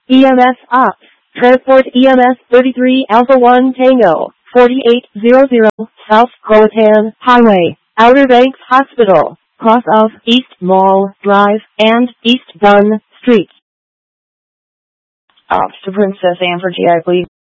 EMS Ops. Transport EMS 33 Alpha 1 Tango, 4800 South Croatan Highway, Outer Banks Hospital, cross of East Mall Drive and East Dunn Street. Ops to Princess Anne for GI, please.